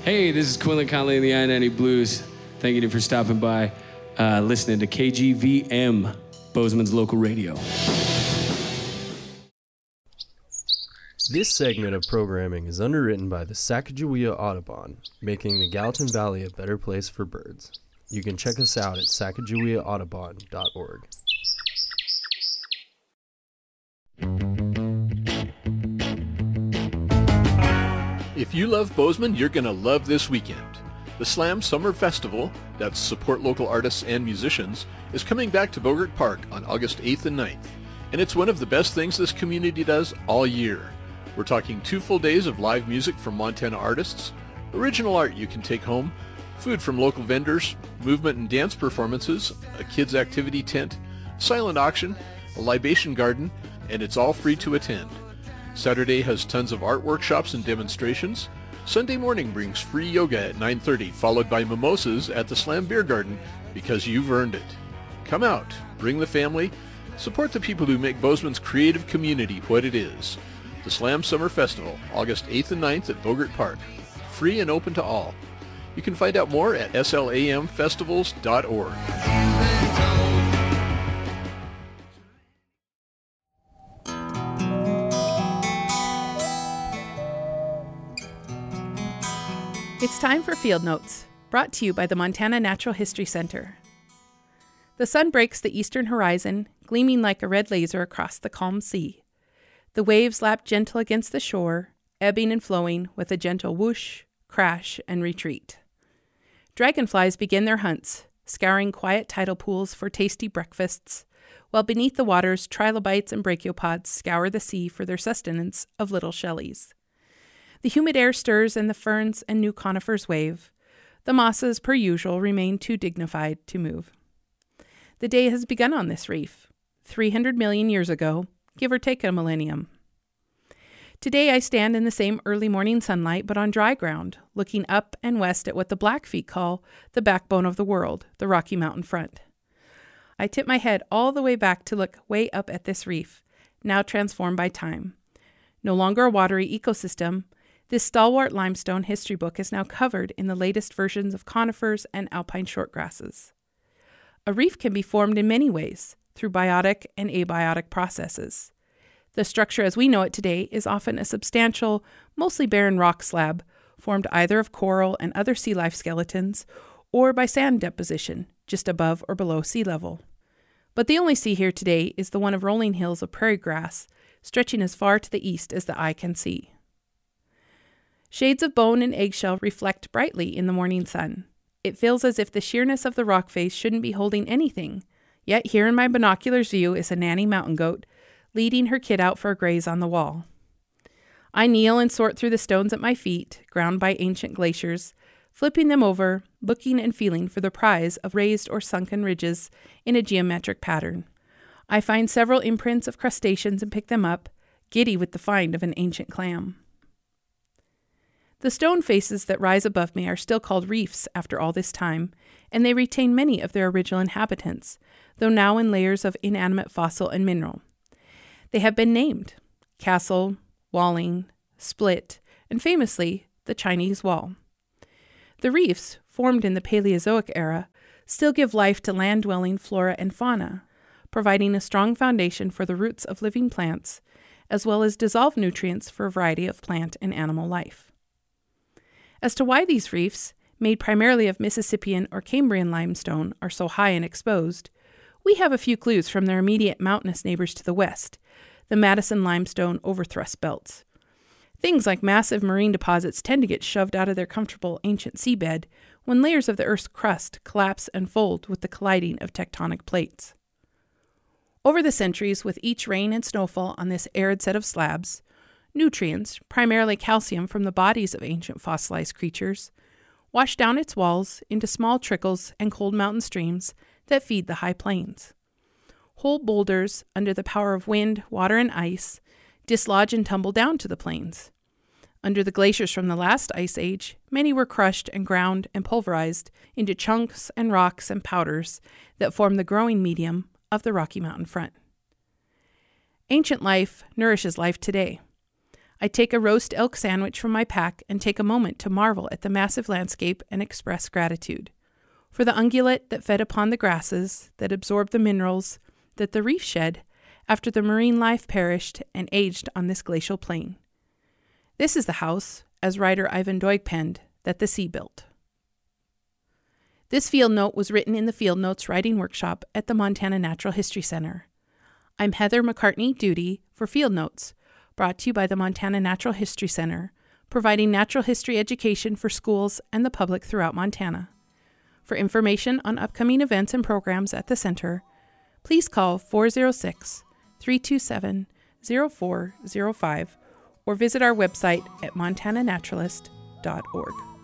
Hey, this is Quinlan Conley in the I-90 Blues. Thank you for stopping by, listening to KGVM, Bozeman's local radio. This segment of programming is underwritten by the Sacagawea Audubon, making the Gallatin Valley a better place for birds. You can check us out at sacagaweaaudubon.org. If you love Bozeman, you're going to love this weekend. The Slam Summer Festival, that's support local artists and musicians, is coming back to Bogart Park on August 8th and 9th. And it's one of the best things this community does all year. We're talking 2 full days of live music from Montana artists, original art you can take home, food from local vendors, movement and dance performances, a kids activity tent, silent auction, a libation garden, and it's all free to attend. Saturday has tons of art workshops and demonstrations. Sunday morning brings free yoga at 9:30, followed by mimosas at the Slam Beer Garden, because you've earned it. Come out, bring the family, support the people who make Bozeman's creative community what it is. The Slam Summer Festival, August 8th and 9th at Bogart Park. Free and open to all. You can find out more at slamfestivals.org. It's time for Field Notes, brought to you by the Montana Natural History Center. The sun breaks the eastern horizon, gleaming like a red laser across the calm sea. The waves lap gentle against the shore, ebbing and flowing with a gentle whoosh, crash, and retreat. Dragonflies begin their hunts, scouring quiet tidal pools for tasty breakfasts, while beneath the waters, trilobites and brachiopods scour the sea for their sustenance of little shellies. The humid air stirs and the ferns and new conifers wave. The mosses, per usual, remain too dignified to move. The day has begun on this reef, 300 million years ago, give or take a millennium. Today I stand in the same early morning sunlight, but on dry ground, looking up and west at what the Blackfeet call the backbone of the world, the Rocky Mountain front. I tip my head all the way back to look way up at this reef, now transformed by time. No longer a watery ecosystem, this stalwart limestone history book is now covered in the latest versions of conifers and alpine shortgrasses. A reef can be formed in many ways, through biotic and abiotic processes. The structure as we know it today is often a substantial, mostly barren rock slab, formed either of coral and other sea life skeletons, or by sand deposition, just above or below sea level. But the only sea here today is the one of rolling hills of prairie grass, stretching as far to the east as the eye can see. Shades of bone and eggshell reflect brightly in the morning sun. It feels as if the sheerness of the rock face shouldn't be holding anything, yet here in my binoculars view is a nanny mountain goat, leading her kid out for a graze on the wall. I kneel and sort through the stones at my feet, ground by ancient glaciers, flipping them over, looking and feeling for the prize of raised or sunken ridges in a geometric pattern. I find several imprints of crustaceans and pick them up, giddy with the find of an ancient clam. The stone faces that rise above me are still called reefs after all this time, and they retain many of their original inhabitants, though now in layers of inanimate fossil and mineral. They have been named Castle, Walling, Split, and famously, the Chinese Wall. The reefs, formed in the Paleozoic era, still give life to land-dwelling flora and fauna, providing a strong foundation for the roots of living plants, as well as dissolved nutrients for a variety of plant and animal life. As to why these reefs, made primarily of Mississippian or Cambrian limestone, are so high and exposed, we have a few clues from their immediate mountainous neighbors to the west, the Madison limestone overthrust belts. Things like massive marine deposits tend to get shoved out of their comfortable ancient seabed when layers of the Earth's crust collapse and fold with the colliding of tectonic plates. Over the centuries, with each rain and snowfall on this arid set of slabs, nutrients, primarily calcium from the bodies of ancient fossilized creatures, wash down its walls into small trickles and cold mountain streams that feed the high plains. Whole boulders, under the power of wind, water, and ice, dislodge and tumble down to the plains. Under the glaciers from the last ice age, many were crushed and ground and pulverized into chunks and rocks and powders that form the growing medium of the Rocky Mountain front. Ancient life nourishes life today. I take a roast elk sandwich from my pack and take a moment to marvel at the massive landscape and express gratitude for the ungulate that fed upon the grasses, that absorbed the minerals that the reef shed after the marine life perished and aged on this glacial plain. This is the house, as writer Ivan Doig penned, that the sea built. This field note was written in the Field Notes Writing Workshop at the Montana Natural History Center. I'm Heather McCartney Duty for Field Notes, brought to you by the Montana Natural History Center, providing natural history education for schools and the public throughout Montana. For information on upcoming events and programs at the center, please call 406-327-0405 or visit our website at montananaturalist.org.